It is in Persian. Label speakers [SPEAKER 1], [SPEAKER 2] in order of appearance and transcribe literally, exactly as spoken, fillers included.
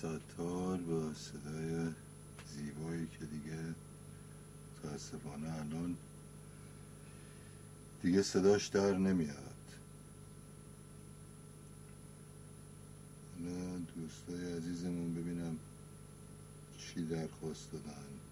[SPEAKER 1] ستار با صدای زیبایی که دیگه متاسفانه الان دیگه صداش در نمیاد. حالا دوستای عزیزمون ببینم چی درخواست دادن.